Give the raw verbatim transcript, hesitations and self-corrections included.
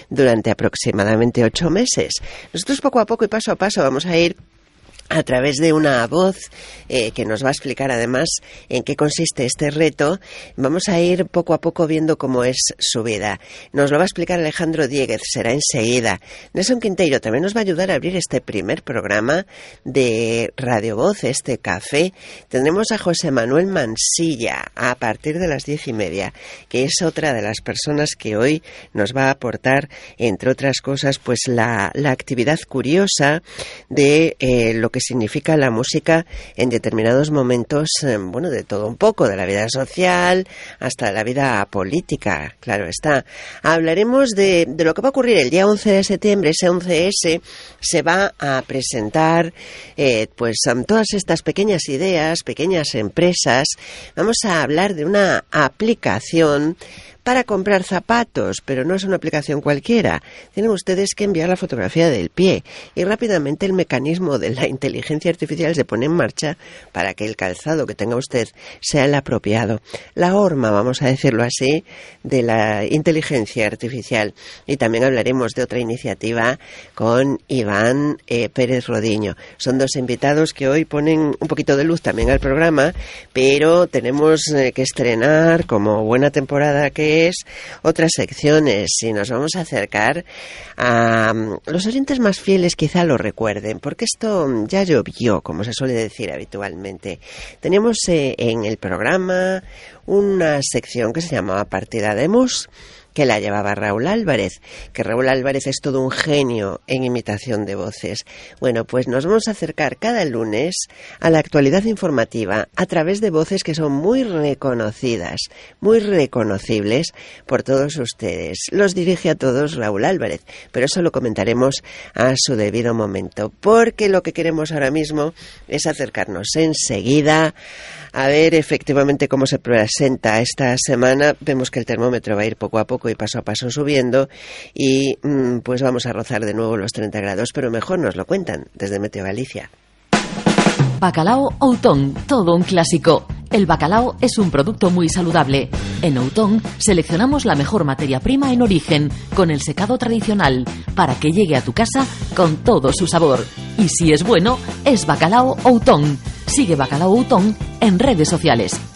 durante aproximadamente ocho meses. Nosotros poco a poco y paso a paso vamos a ir a través de una voz eh, que nos va a explicar además en qué consiste este reto. Vamos a ir poco a poco viendo cómo es su vida. Nos lo va a explicar Alejandro Dieguez, será enseguida. Nelson Quinteiro también nos va a ayudar a abrir este primer programa de Radio Voz, este café. Tendremos a José Manuel Mansilla a partir de las diez y media, que es otra de las personas que hoy nos va a aportar, entre otras cosas, pues la, la actividad curiosa de eh, lo que significa la música en determinados momentos, eh, bueno, de todo un poco, de la vida social hasta la vida política, claro está. Hablaremos de, de lo que va a ocurrir el día once de septiembre, ese once ese, se va a presentar eh, pues um, todas estas pequeñas ideas, pequeñas empresas. Vamos a hablar de una aplicación para comprar zapatos, pero no es una aplicación cualquiera. Tienen ustedes que enviar la fotografía del pie y rápidamente el mecanismo de la inteligencia artificial se pone en marcha para que el calzado que tenga usted sea el apropiado. La horma, vamos a decirlo así, de la inteligencia artificial. Y también hablaremos de otra iniciativa con Iván eh, Pérez Rodiño. Son dos invitados que hoy ponen un poquito de luz también al programa, pero tenemos eh, que estrenar, como buena temporada que es, otras secciones, y nos vamos a acercar a um, los oyentes más fieles quizá lo recuerden, porque esto ya llovió, como se suele decir habitualmente. Teníamos eh, en el programa una sección que se llamaba Partida de Mus, que la llevaba Raúl Álvarez, que Raúl Álvarez es todo un genio en imitación de voces. Bueno, pues nos vamos a acercar cada lunes a la actualidad informativa a través de voces que son muy reconocidas, muy reconocibles por todos ustedes. Los dirige a todos Raúl Álvarez, pero eso lo comentaremos a su debido momento, porque lo que queremos ahora mismo es acercarnos enseguida a ver efectivamente cómo se presenta esta semana. Vemos que el termómetro va a ir poco a poco y paso a paso subiendo y mmm, pues vamos a rozar de nuevo los treinta grados, pero mejor nos lo cuentan desde Meteo Galicia. Bacalao Outón, todo un clásico. El bacalao es un producto muy saludable. En Outón seleccionamos la mejor materia prima en origen, con el secado tradicional, para que llegue a tu casa con todo su sabor. Y si es bueno, es Bacalao Outón. Sigue Bacalao Outón en redes sociales.